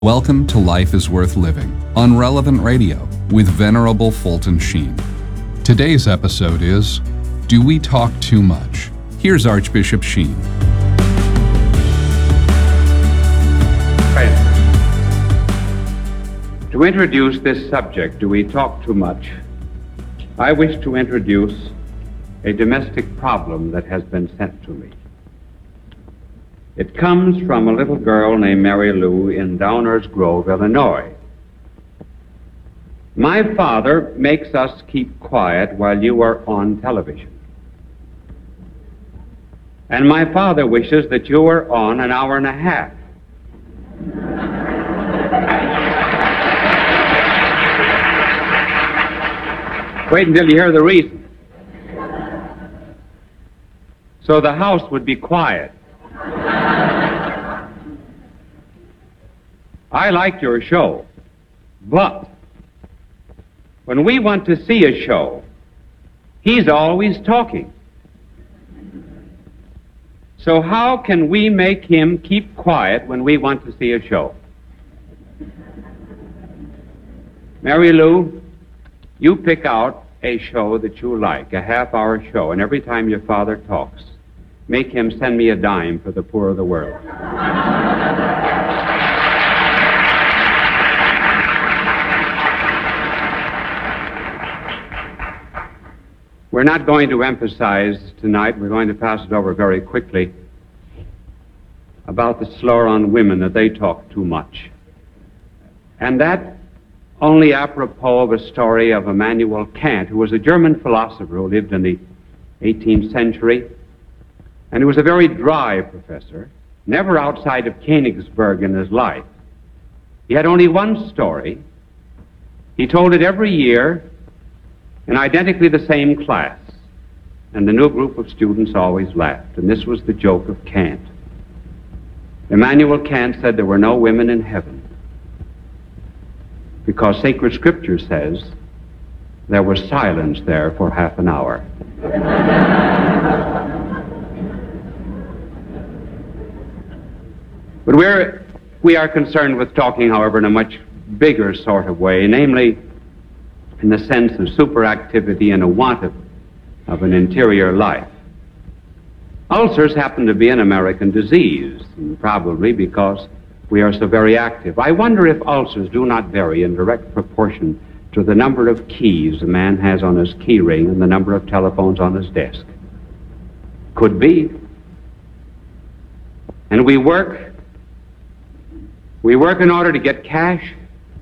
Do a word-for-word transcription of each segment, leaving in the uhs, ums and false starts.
Welcome to Life is Worth Living on Relevant Radio with Venerable Fulton Sheen. Today's episode is, Do We Talk Too Much? Here's Archbishop Sheen. To introduce this subject, do we talk too much? I wish to introduce a domestic problem that has been sent to me. It comes from a little girl named Mary Lou in Downers Grove, Illinois. My father makes us keep quiet while you are on television. And my father wishes that you were on an hour and a half. Wait until you hear the reason. So the house would be quiet. I like your show, but when we want to see a show, he's always talking. So how can we make him keep quiet when we want to see a show? Mary Lou, you pick out a show that you like, a half-hour show, and every time your father talks, make him send me a dime for the poor of the world. We're not going to emphasize tonight, we're going to pass it over very quickly, about the slur on women that they talk too much. And that only apropos of a story of Immanuel Kant, who was a German philosopher who lived in the eighteenth century, and he was a very dry professor, never outside of Königsberg in his life. He had only one story. He told it every year in identically the same class, and the new group of students always laughed, and this was the joke of Kant. Immanuel Kant said there were no women in heaven because sacred scripture says there was silence there for half an hour. But we're, we are concerned with talking, however, in a much bigger sort of way, namely in the sense of superactivity and a want of, of an interior life. Ulcers happen to be an American disease, and probably because we are so very active. I wonder if ulcers do not vary in direct proportion to the number of keys a man has on his key ring and the number of telephones on his desk. Could be. And we work, we work in order to get cash,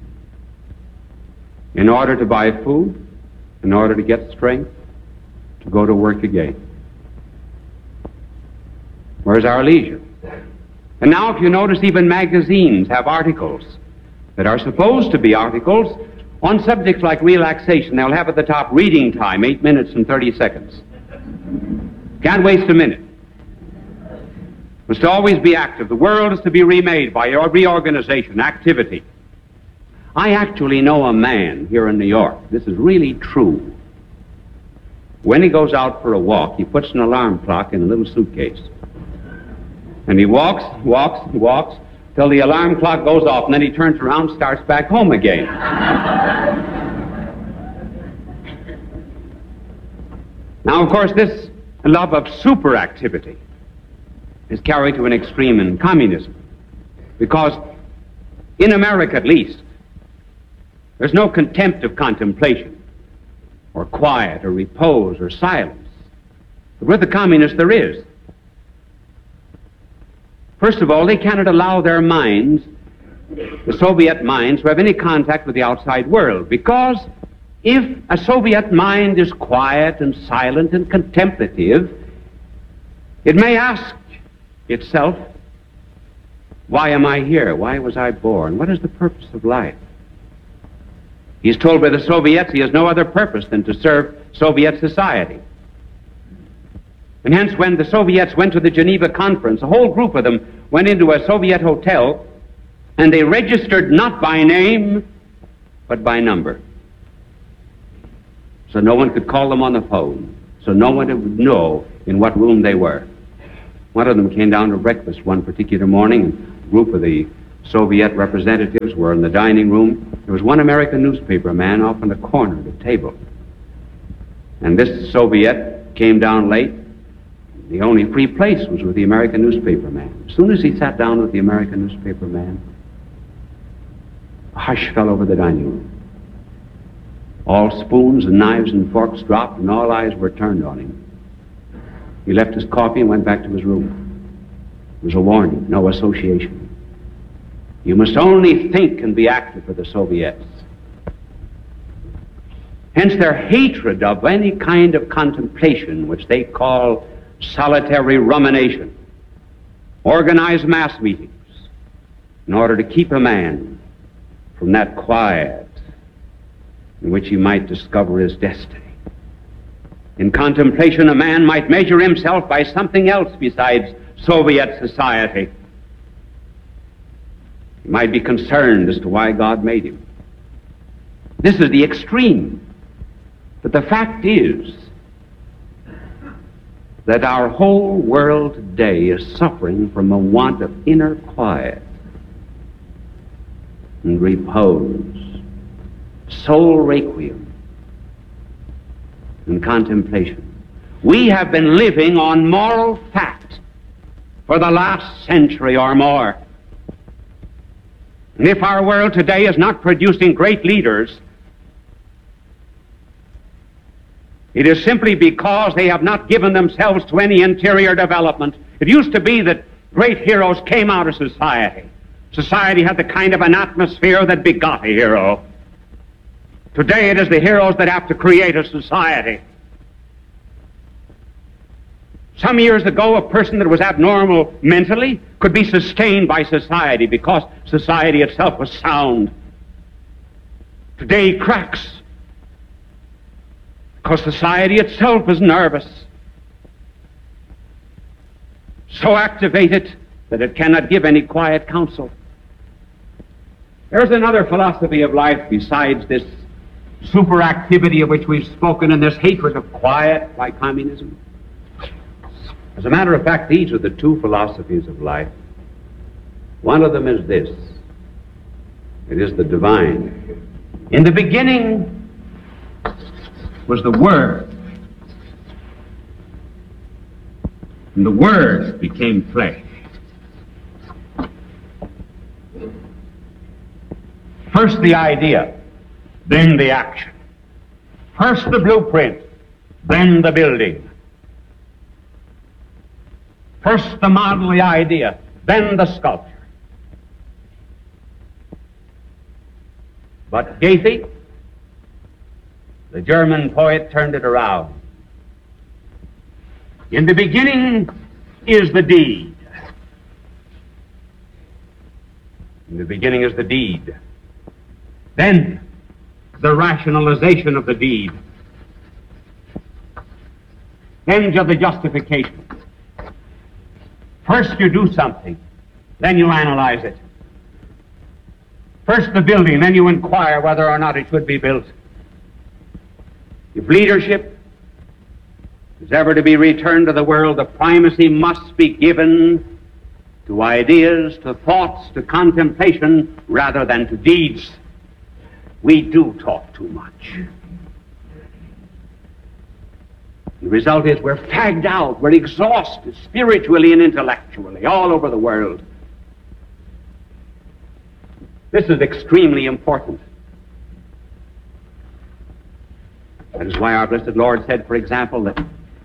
in order to buy food, in order to get strength, to go to work again. Where's our leisure? And now, if you notice, even magazines have articles that are supposed to be articles on subjects like relaxation. They'll have at the top reading time, eight minutes and thirty seconds. Can't waste a minute. Must always be active. The world is to be remade by your reorganization, activity. I actually know a man here in New York. This is really true. When he goes out for a walk, he puts an alarm clock in a little suitcase. And he walks, walks, walks, till the alarm clock goes off, and then he turns around and starts back home again. Now, of course, this love of superactivity is carried to an extreme in communism. Because in America, at least, there's no contempt of contemplation, or quiet, or repose, or silence. But with the communists, there is. First of all, they cannot allow their minds, the Soviet minds, to have any contact with the outside world, because if a Soviet mind is quiet and silent and contemplative, it may ask itself, why am I here? Why was I born? What is the purpose of life? He's told by the Soviets he has no other purpose than to serve Soviet society. And hence, when the Soviets went to the Geneva Conference, a whole group of them went into a Soviet hotel, and they registered not by name, but by number. So no one could call them on the phone, so no one would know in what room they were. One of them came down to breakfast one particular morning, and a group of the Soviet representatives were in the dining room. There was one American newspaper man off in the corner of the table. And this Soviet came down late. The only free place was with the American newspaper man. As soon as he sat down with the American newspaper man, a hush fell over the dining room. All spoons and knives and forks dropped, and all eyes were turned on him. He left his coffee and went back to his room. It was a warning, no association. You must only think and be active for the Soviets. Hence their hatred of any kind of contemplation, which they call solitary rumination. Organize mass meetings in order to keep a man from that quiet in which he might discover his destiny. In contemplation, a man might measure himself by something else besides Soviet society. He might be concerned as to why God made him. This is the extreme. But the fact is that our whole world today is suffering from a want of inner quiet and repose, soul requiem, and contemplation. We have been living on moral fact for the last century or more. And if our world today is not producing great leaders, it is simply because they have not given themselves to any interior development. It used to be that great heroes came out of society. Society had the kind of an atmosphere that begot a hero. Today it is the heroes that have to create a society. Some years ago, a person that was abnormal mentally could be sustained by society because society itself was sound. Today he cracks because society itself is nervous, so activated that it cannot give any quiet counsel. There's another philosophy of life besides this superactivity of which we've spoken and this hatred of quiet like communism. As a matter of fact, these are the two philosophies of life. One of them is this. It is the divine. In the beginning was the Word, and the Word became flesh. First the idea, then the action. First the blueprint, then the building. First the model, the idea, then the sculpture. But Goethe, the German poet, turned it around. In the beginning is the deed. In the beginning is the deed. Then the rationalization of the deed. End of the justification. First you do something, then you analyze it. First the building, then you inquire whether or not it should be built. If leadership is ever to be returned to the world, the primacy must be given to ideas, to thoughts, to contemplation, rather than to deeds. We do talk too much. The result is we're fagged out, we're exhausted spiritually and intellectually all over the world. This is extremely important. That is why our blessed Lord said, for example, that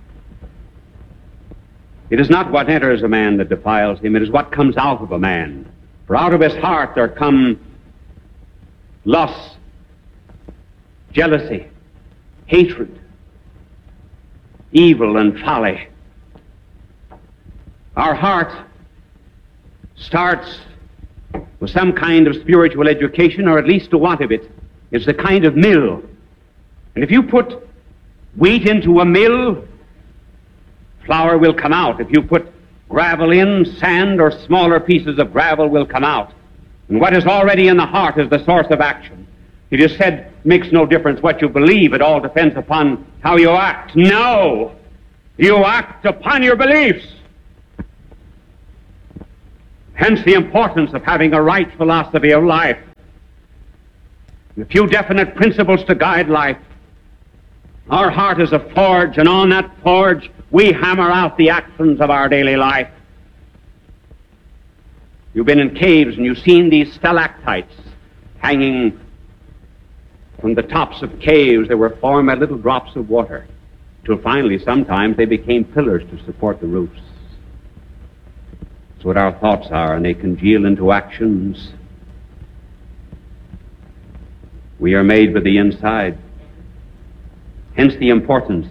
it is not what enters a man that defiles him, it is what comes out of a man. For out of his heart there come lust, jealousy, hatred, evil, and folly. Our heart starts with some kind of spiritual education, or at least a want of it. It's a kind of mill. And if you put wheat into a mill, flour will come out. If you put gravel in, sand or smaller pieces of gravel will come out. And what is already in the heart is the source of action. It is said, makes no difference what you believe, it all depends upon how you act. No! You act upon your beliefs. Hence the importance of having a right philosophy of life, and a few definite principles to guide life. Our heart is a forge, and on that forge we hammer out the actions of our daily life. You've been in caves and you've seen these stalactites hanging from the tops of caves. They were formed by little drops of water, till finally sometimes they became pillars to support the roofs. That's what our thoughts are, and they congeal into actions. We are made with the inside. Hence the importance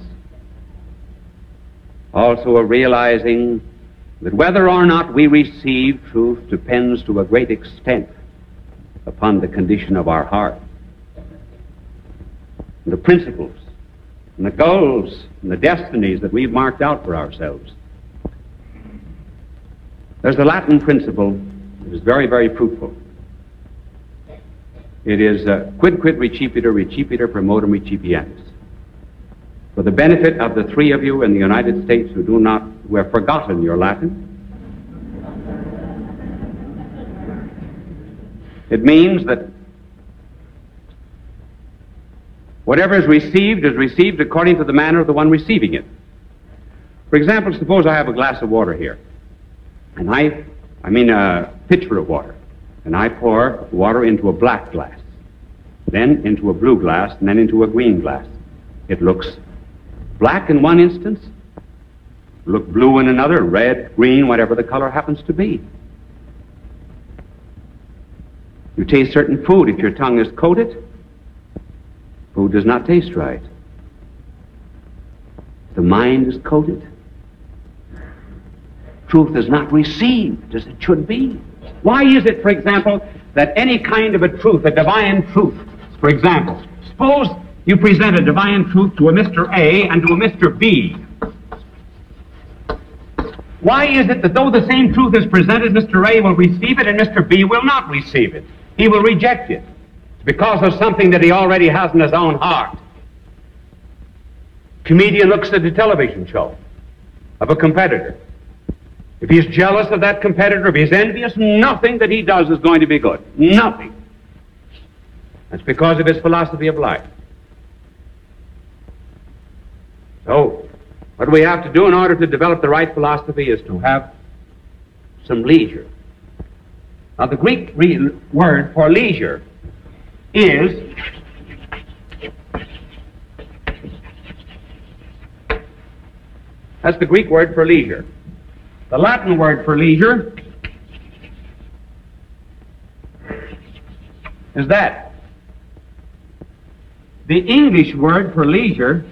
also of realizing that whether or not we receive truth depends to a great extent upon the condition of our heart, and the principles, and the goals, and the destinies that we've marked out for ourselves. There's a Latin principle that is very, very fruitful. It is uh, quid quid recipitur, recipitur promotum recipientis. For the benefit of the three of you in the United States who do not, who have forgotten your Latin, it means that whatever is received is received according to the manner of the one receiving it. For example, suppose I have a glass of water here, and I, I mean a pitcher of water, and I pour water into a black glass, then into a blue glass, and then into a green glass. It looks black in one instance, look blue in another, red, green, whatever the color happens to be. You taste certain food. If your tongue is coated, food does not taste right. The mind is coated. Truth is not received as it should be. Why is it, for example, that any kind of a truth, a divine truth, for example, suppose you present a divine truth to a Mister A and to a Mister B. Why is it that though the same truth is presented, Mister A will receive it and Mister B will not receive it? He will reject it. It's because of something that he already has in his own heart. Comedian looks at a television show of a competitor. If he's jealous of that competitor, if he's envious, nothing that he does is going to be good. Nothing. That's because of his philosophy of life. So, what we have to do in order to develop the right philosophy is to have some leisure. Now, the Greek re- word for leisure is that's the Greek word for leisure. The Latin word for leisure is that. The English word for leisure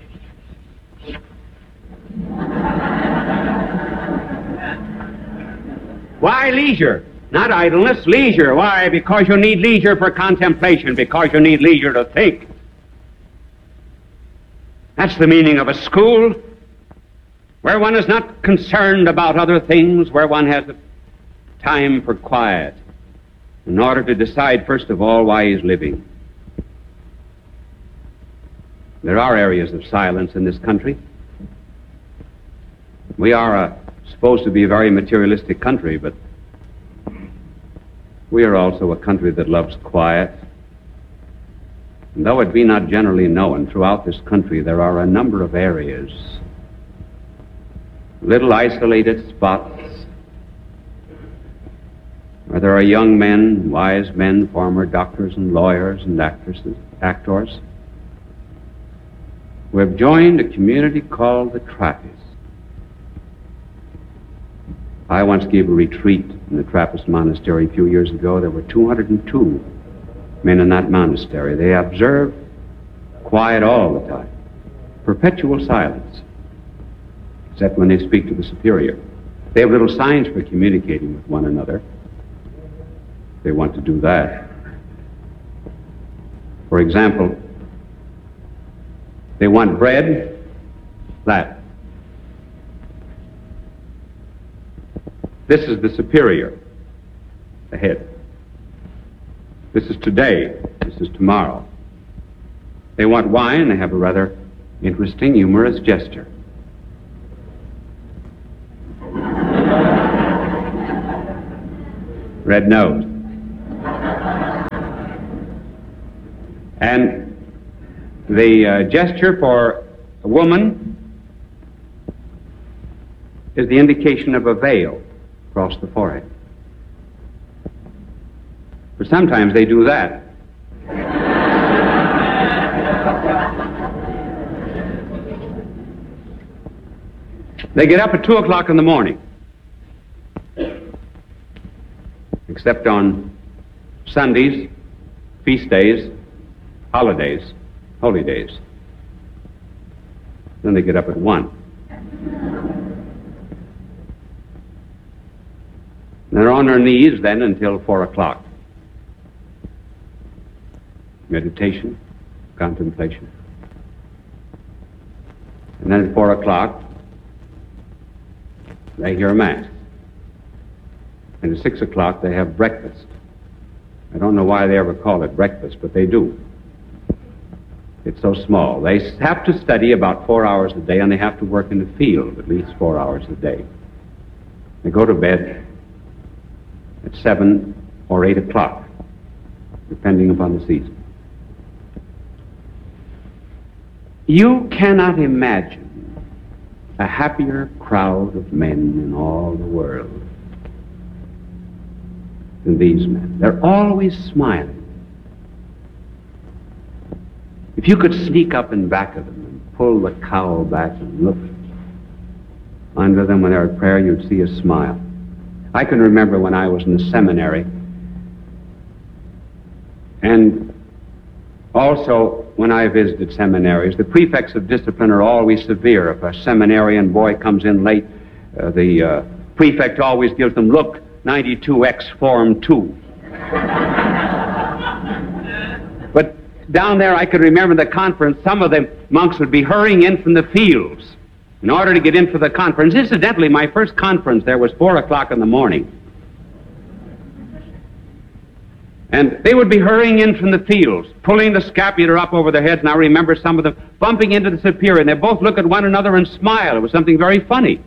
why leisure? Not idleness, leisure. Why? Because you need leisure for contemplation, because you need leisure to think. That's the meaning of a school, where one is not concerned about other things, where one has time for quiet, in order to decide, first of all, why he's living. There are areas of silence in this country. We are a, supposed to be a very materialistic country, but we are also a country that loves quiet. And though it be not generally known, throughout this country there are a number of areas, little isolated spots, where there are young men, wise men, former doctors and lawyers and actresses, actors, who have joined a community called the Trappists. I once gave a retreat in the Trappist monastery a few years ago. There were two hundred two men in that monastery. They observed quiet all the time, perpetual silence, except when they speak to the superior. They have little signs for communicating with one another. They want to do that. For example, they want bread, that. This is the superior, the head. This is today, this is tomorrow. They want wine, they have a rather interesting, humorous gesture. red nose. And the uh, gesture for a woman is the indication of a veil across the forehead. But sometimes they do that. They get up at two o'clock in the morning, except on Sundays, feast days, holidays, holy days. Then they get up at one. They're on their knees then until four o'clock. Meditation, contemplation. And then at four o'clock, they hear Mass. And at six o'clock, they have breakfast. I don't know why they ever call it breakfast, but they do. It's so small. They have to study about four hours a day, and they have to work in the field at least four hours a day. They go to bed at seven or eight o'clock, depending upon the season. You cannot imagine a happier crowd of men in all the world than these men. They're always smiling. If you could sneak up in back of them and pull the cowl back and look under them when they're at prayer, you'd see a smile. I can remember when I was in the seminary, and also when I visited seminaries, the prefects of discipline are always severe. If a seminarian boy comes in late, uh, the uh, prefect always gives them, look, ninety-two X Form two. But down there, I could remember the conference, some of the monks would be hurrying in from the fields in order to get in for the conference. Incidentally, my first conference there was four o'clock in the morning. And they would be hurrying in from the fields, pulling the scapular up over their heads, and I remember some of them bumping into the superior, and they both look at one another and smile. It was something very funny.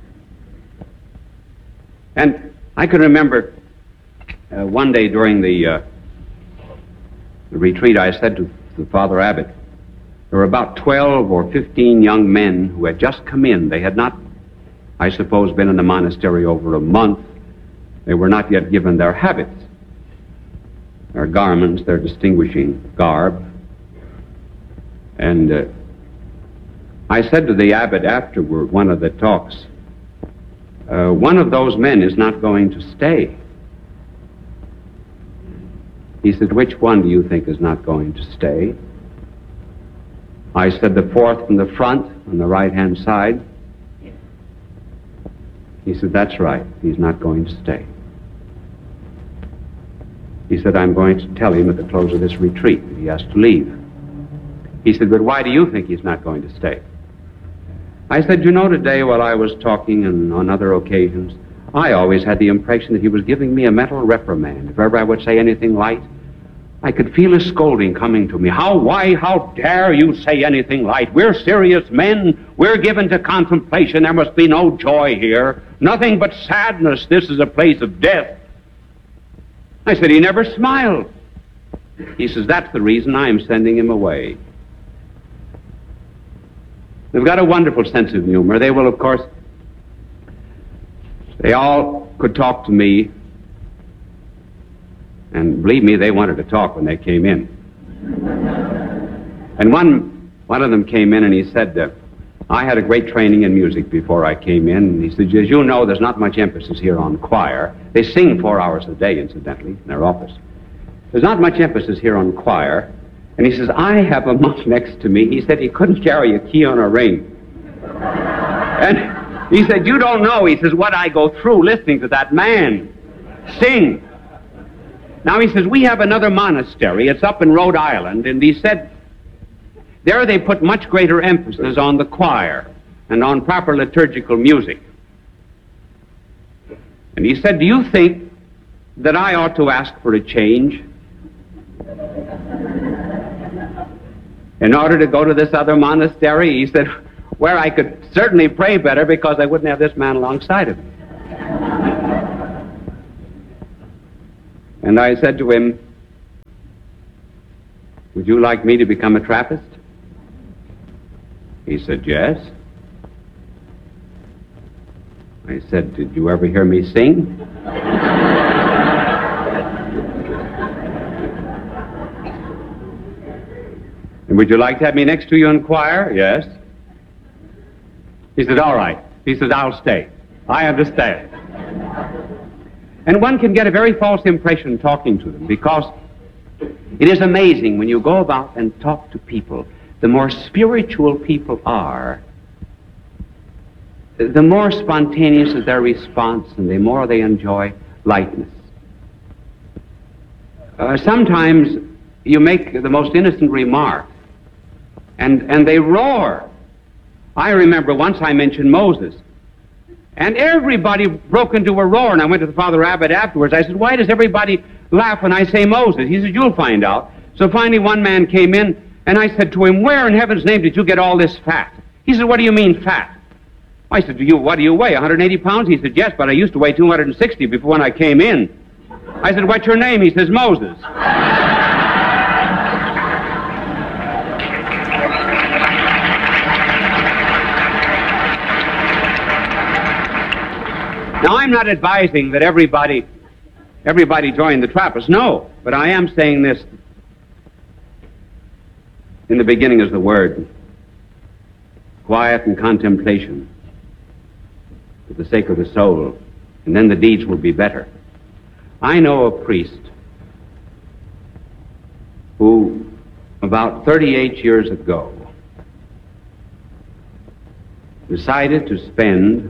And I can remember uh, one day during the, uh, the retreat, I said to, to Father Abbot, there were about twelve or fifteen young men who had just come in. They had not, I suppose, been in the monastery over a month. They were not yet given their habits, their garments, their distinguishing garb. And uh, I said to the abbot afterward, one of the talks, uh, one of those men is not going to stay. He said, which one do you think is not going to stay? I said, the fourth from the front on the right-hand side. He said, that's right, he's not going to stay. He said, I'm going to tell him at the close of this retreat that he has to leave. He said, but why do you think he's not going to stay? I said, you know, today while I was talking and on other occasions, I always had the impression that he was giving me a mental reprimand. If ever I would say anything light, I could feel his scolding coming to me. How, why, how dare you say anything light? We're serious men. We're given to contemplation. There must be no joy here. Nothing but sadness. This is a place of death. I said, he never smiled. He says, that's the reason I'm sending him away. They've got a wonderful sense of humor. They will, of course, they all could talk to me. And believe me, they wanted to talk when they came in. And one, one of them came in and he said, uh, I had a great training in music before I came in. And he said, as you know, there's not much emphasis here on choir. They sing four hours a day, incidentally, in their office. There's not much emphasis here on choir. And he says, I have a monk next to me. He said he couldn't carry a key on a ring. And he said, you don't know, he says, what I go through listening to that man sing. Now, he says, we have another monastery. It's up in Rhode Island. And he said, there they put much greater emphasis on the choir and on proper liturgical music. And he said, do you think that I ought to ask for a change in order to go to this other monastery? He said, where I could certainly pray better because I wouldn't have this man alongside of me. And I said to him, "Would you like me to become a Trappist?" He said, "Yes." I said, "Did you ever hear me sing?" "And would you like to have me next to you in choir?" "Yes." He said, "All right." He said, "I'll stay. I understand." And one can get a very false impression talking to them, because it is amazing when you go about and talk to people, the more spiritual people are, the more spontaneous is their response and the more they enjoy lightness. Uh, sometimes you make the most innocent remark and, and they roar. I remember once I mentioned Moses, and everybody broke into a roar, and I went to the Father Abbot afterwards. I said, "Why does everybody laugh when I say Moses?" He said, "You'll find out." So finally one man came in, and I said to him, "Where in heaven's name did you get all this fat?" He said, "What do you mean fat?" I said, "Do you, what do you weigh, one hundred eighty pounds? He said, "Yes, but I used to weigh two hundred sixty before when I came in." I said, "What's your name?" He says, "Moses." Now, I'm not advising that everybody, everybody join the Trappists, no, but I am saying this. In the beginning is the Word, quiet and contemplation for the sake of the soul, and then the deeds will be better. I know a priest who, about thirty-eight years ago, decided to spend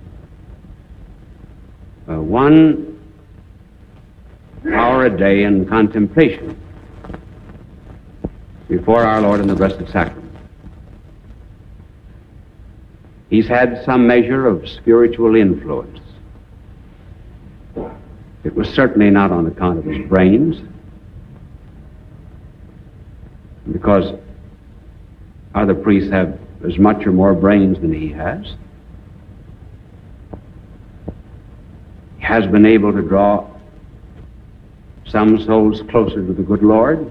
Uh, one hour a day in contemplation before our Lord in the Blessed Sacrament. He's had some measure of spiritual influence. It was certainly not on account of his brains, because other priests have as much or more brains than he has. Has been able to draw some souls closer to the good Lord.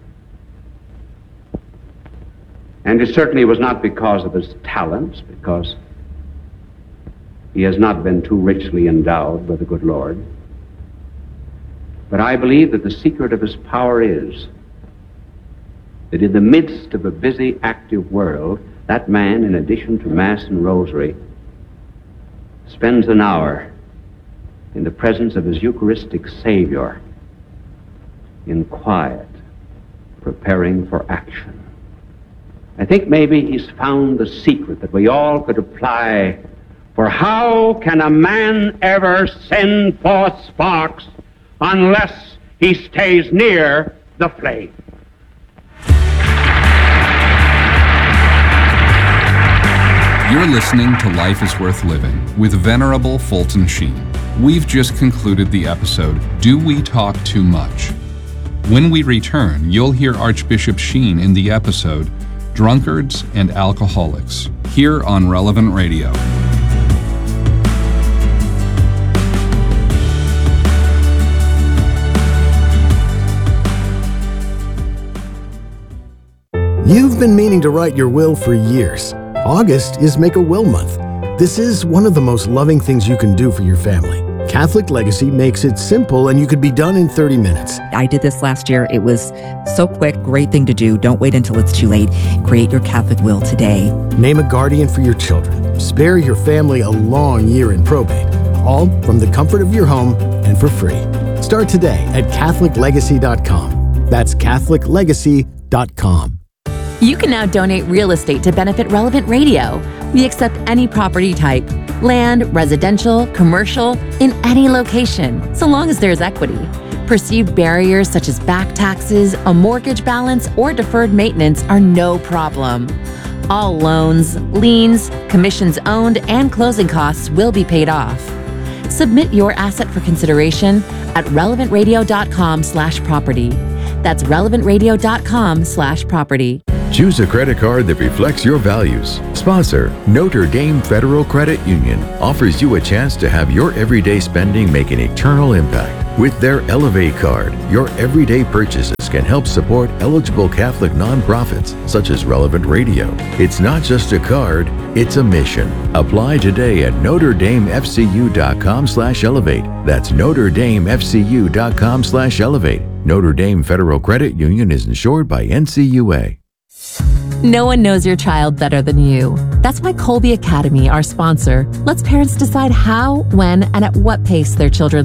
And it certainly was not because of his talents, because he has not been too richly endowed by the good Lord. But I believe that the secret of his power is that in the midst of a busy, active world, that man, in addition to Mass and Rosary, spends an hour in the presence of his Eucharistic Savior, in quiet, preparing for action. I think maybe he's found the secret that we all could apply, for how can a man ever send forth sparks unless he stays near the flame? You're listening to Life is Worth Living with Venerable Fulton Sheen. We've just concluded the episode, Do We Talk Too Much? When we return, you'll hear Archbishop Sheen in the episode, Drunkards and Alcoholics, here on Relevant Radio. You've been meaning to write your will for years. August is Make a Will Month. This is one of the most loving things you can do for your family. Catholic Legacy makes it simple, and you could be done in thirty minutes. I did this last year. It was so quick, great thing to do. Don't wait until it's too late. Create your Catholic will today. Name a guardian for your children. Spare your family a long year in probate. All from the comfort of your home and for free. Start today at Catholic Legacy dot com. That's Catholic Legacy dot com. You can now donate real estate to benefit Relevant Radio. We accept any property type, land, residential, commercial, in any location, so long as there's equity. Perceived barriers such as back taxes, a mortgage balance, or deferred maintenance are no problem. All loans, liens, commissions owned, and closing costs will be paid off. Submit your asset for consideration at relevant radio dot com slash property. That's relevant radio dot com slash property. Choose a credit card that reflects your values. Sponsor, Notre Dame Federal Credit Union, offers you a chance to have your everyday spending make an eternal impact. With their Elevate card, your everyday purchases can help support eligible Catholic nonprofits such as Relevant Radio. It's not just a card, it's a mission. Apply today at Notre Dame F C U dot com slash elevate. That's Notre Dame F C U dot com slash elevate. Notre Dame Federal Credit Union is insured by N C U A. No one knows your child better than you. That's why Colby Academy, our sponsor, lets parents decide how, when, and at what pace their children